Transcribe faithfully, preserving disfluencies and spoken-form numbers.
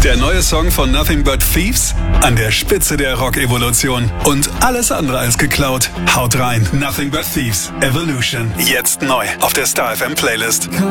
Der neue Song von Nothing But Thieves, an der Spitze der Rock-Evolution. Und alles andere als geklaut. Haut rein. Nothing But Thieves. Evolution. Jetzt neu auf der Star F M Playlist.